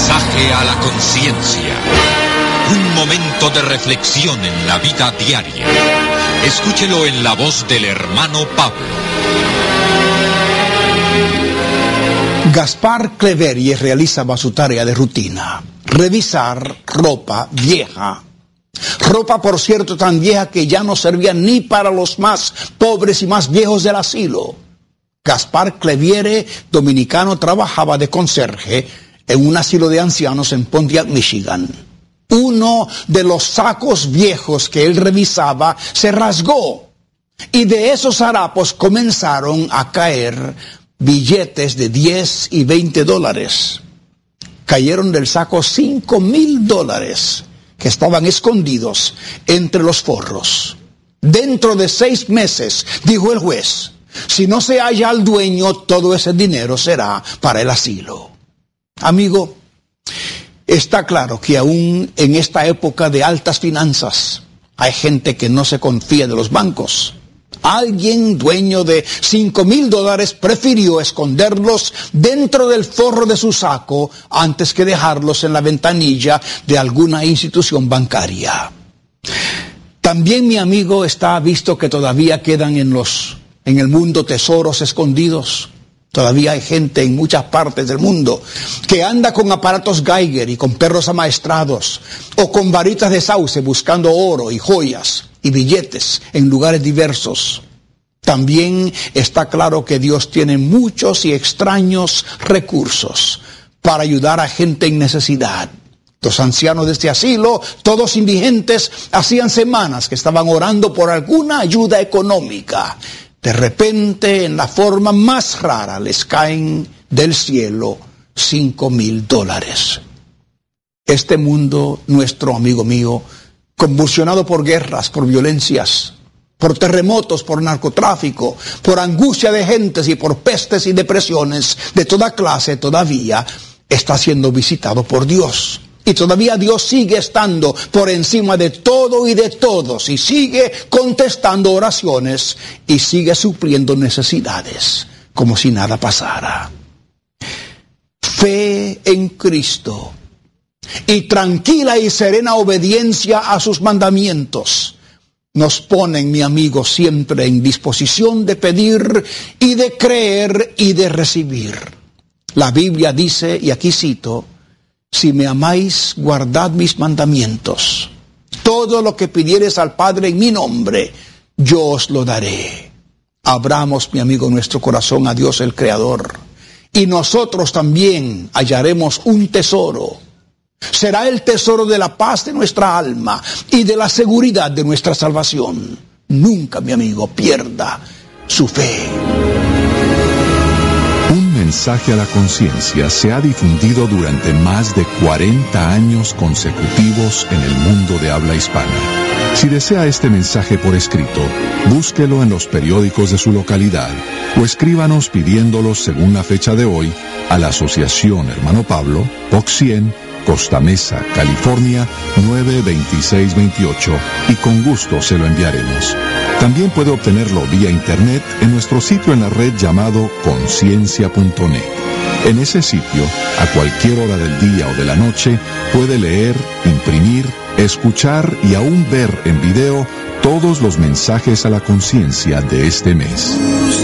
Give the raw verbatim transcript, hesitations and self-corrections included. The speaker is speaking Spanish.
Mensaje a la conciencia. Un momento de reflexión en la vida diaria. Escúchelo en la voz del hermano Pablo. Gaspar Cleverie realizaba su tarea de rutina: revisar ropa vieja. Ropa, por cierto, tan vieja que ya no servía ni para los más pobres y más viejos del asilo. Gaspar Cleverie, dominicano, trabajaba de conserje en un asilo de ancianos en Pontiac, Michigan. Uno de los sacos viejos que él revisaba se rasgó, y de esos harapos comenzaron a caer billetes de diez y veinte dólares. Cayeron del saco cinco mil dólares que estaban escondidos entre los forros. Dentro de seis meses, dijo el juez, si no se halla al dueño, todo ese dinero será para el asilo. Amigo, está claro que aún en esta época de altas finanzas, hay gente que no se confía de los bancos. Alguien dueño de cinco mil dólares prefirió esconderlos dentro del forro de su saco antes que dejarlos en la ventanilla de alguna institución bancaria. También, mi amigo, está visto que todavía quedan en los, en el mundo tesoros escondidos. Todavía hay gente en muchas partes del mundo que anda con aparatos Geiger y con perros amaestrados, o con varitas de sauce buscando oro y joyas y billetes en lugares diversos. También está claro que Dios tiene muchos y extraños recursos para ayudar a gente en necesidad. Los ancianos de este asilo, todos indigentes, hacían semanas que estaban orando por alguna ayuda económica. De repente, en la forma más rara, les caen del cielo cinco mil dólares. Este mundo, nuestro amigo mío, convulsionado por guerras, por violencias, por terremotos, por narcotráfico, por angustia de gentes y por pestes y depresiones de toda clase, todavía está siendo visitado por Dios. Y todavía Dios sigue estando por encima de todo y de todos, y sigue contestando oraciones, y sigue supliendo necesidades, como si nada pasara. Fe en Cristo y tranquila y serena obediencia a sus mandamientos nos ponen, mi amigo, siempre en disposición de pedir y de creer y de recibir. La Biblia dice, y aquí cito, si me amáis, guardad mis mandamientos. Todo lo que pidieres al Padre en mi nombre, yo os lo daré. Abramos, mi amigo, nuestro corazón a Dios el Creador, y nosotros también hallaremos un tesoro. Será el tesoro de la paz de nuestra alma y de la seguridad de nuestra salvación. Nunca, mi amigo, pierda su fe. Un mensaje a la conciencia se ha difundido durante más de cuarenta años consecutivos en el mundo de habla hispana. Si desea este mensaje por escrito, búsquelo en los periódicos de su localidad o escríbanos pidiéndolos según la fecha de hoy a la Asociación Hermano Pablo, Box cien, Costa Mesa, California, nueve veintiséis veintiocho, y con gusto se lo enviaremos. También puede obtenerlo vía internet en nuestro sitio en la red llamado conciencia punto net. En ese sitio, a cualquier hora del día o de la noche, puede leer, imprimir, escuchar y aún ver en video todos los mensajes a la conciencia de este mes.